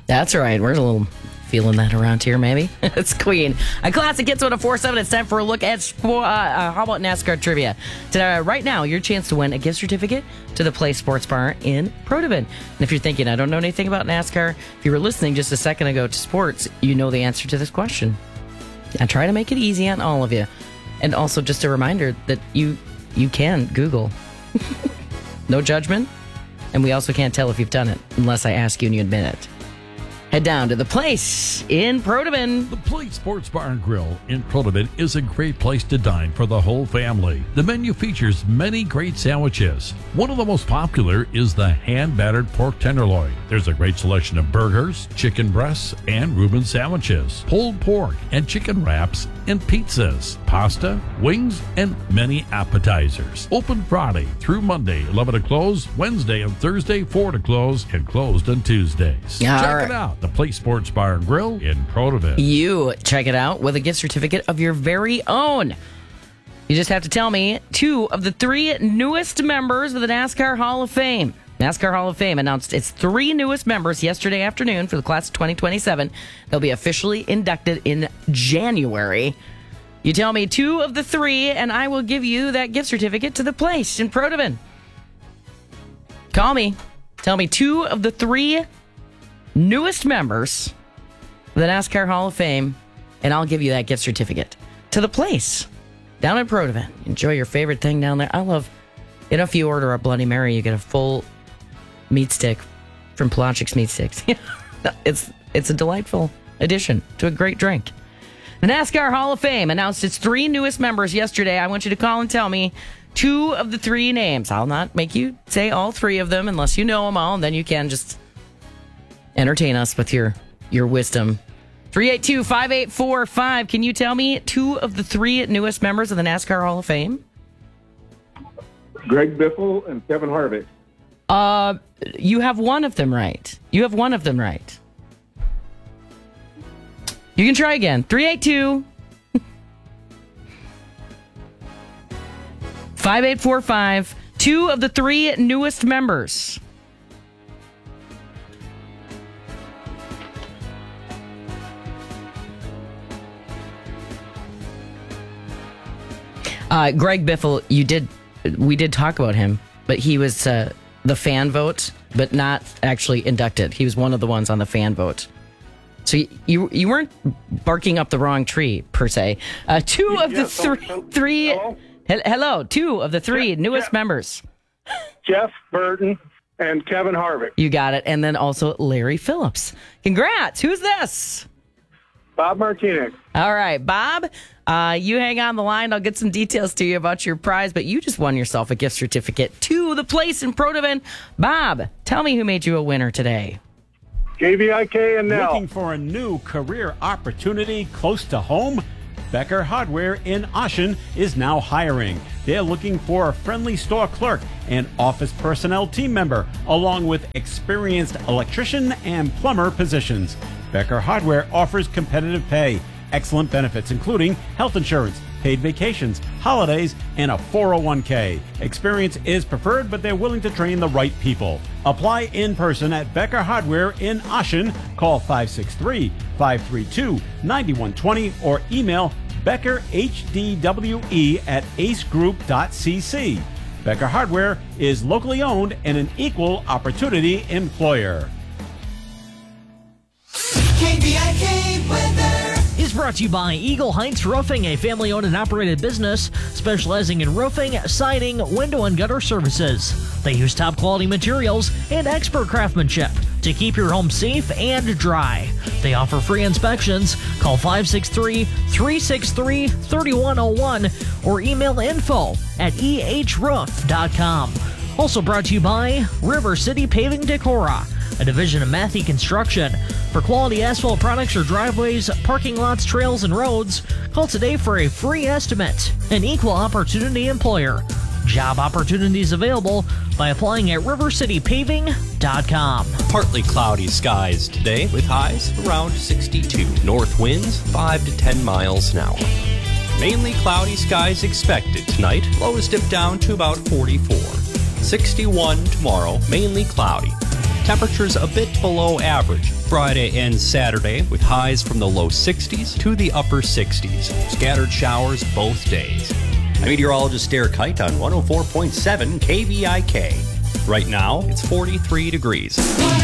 That's right. We're a little feeling that around here, maybe. It's Queen. A classic hits 104.7. It's time for a look at how about NASCAR trivia. Today, right now, your chance to win a gift certificate to the Play Sports Bar in Protivin. And if you're thinking, I don't know anything about NASCAR, if you were listening just a second ago to sports, you know the answer to this question. I try to make it easy on all of you. And also just a reminder that you can Google. No judgment. And we also can't tell if you've done it unless I ask you and you admit it. Head down to the place in Protivin. The Play Sports Bar and Grill in Protivin is a great place to dine for the whole family. The menu features many great sandwiches. One of the most popular is the hand-battered pork tenderloin. There's a great selection of burgers, chicken breasts, and Reuben sandwiches, pulled pork and chicken wraps, and pizzas, pasta, wings, and many appetizers. Open Friday through Monday, 11 to close, Wednesday and Thursday, 4 to close, and closed on Tuesdays. Check it out. The Play Sports Bar and Grill in Protivin. You check it out with a gift certificate of your very own. You just have to tell me 2 of the 3 newest members of the NASCAR Hall of Fame. NASCAR Hall of Fame announced its 3 newest members yesterday afternoon for the class of 2027. They'll be officially inducted in January. You tell me 2 of the 3, and I will give you that gift certificate to the place in Protivin. Call me. Tell me 2 of the 3 newest members of the NASCAR Hall of Fame, and I'll give you that gift certificate to the place down in Protivin. Enjoy your favorite thing down there. I love, if you order a Bloody Mary, you get a full meat stick from Pelagics Meat Sticks. It's a delightful addition to a great drink. The NASCAR Hall of Fame announced its 3 newest members yesterday. I want you to call and tell me 2 of the 3 names. I'll not make you say all 3 of them unless you know them all, and then you can just entertain us with your wisdom. 382-5845. Can you tell me 2 of the 3 newest members of the NASCAR Hall of Fame? Greg Biffle and Kevin Harvick. You have one of them right. You can try again. 382-5845. 2 of the 3 newest members. Greg Biffle, we did talk about him, but he was the fan vote, but not actually inducted. He was one of the ones on the fan vote. So you weren't barking up the wrong tree, per se. 2 of the 3... Hello, 2 of the 3 newest members. Jeff Burton and Kevin Harvick. You got it. And then also Larry Phillips. Congrats. Who's this? Bob Martinez. All right, Bob, you hang on the line. I'll get some details to you about your prize, but you just won yourself a gift certificate to the place in Protivin. Bob, tell me who made you a winner today. KVIK and Nell. Looking for a new career opportunity close to home? Becker Hardware in Ashen is now hiring. They're looking for a friendly store clerk and office personnel team member, along with experienced electrician and plumber positions. Becker Hardware offers competitive pay, excellent benefits, including health insurance, paid vacations, holidays, and a 401k. Experience is preferred, but they're willing to train the right people. Apply in person at Becker Hardware in Ashen. Call 563-532-9120 or email beckerhdwe@acegroup.cc. Becker Hardware is locally owned and an equal opportunity employer. KVIK weather is brought to you by Eagle Heights Roofing, a family-owned and operated business specializing in roofing, siding, window, and gutter services. They use top-quality materials and expert craftsmanship to keep your home safe and dry. They offer free inspections. Call 563-363-3101 or email info@ehroof.com. Also brought to you by River City Paving Decorah, a division of Matthey Construction. For quality asphalt products or driveways, parking lots, trails, and roads, call today for a free estimate. An equal opportunity employer. Job opportunities available by applying at rivercitypaving.com. Partly cloudy skies today with highs around 62. North winds 5 to 10 miles an hour. Mainly cloudy skies expected tonight. Lows dip down to about 44. 61 tomorrow, mainly cloudy. Temperatures a bit below average Friday and Saturday with highs from the low 60s to the upper 60s. Scattered showers both days. I'm meteorologist Derek Height on 104.7 KVIK. Right now, it's 43 degrees.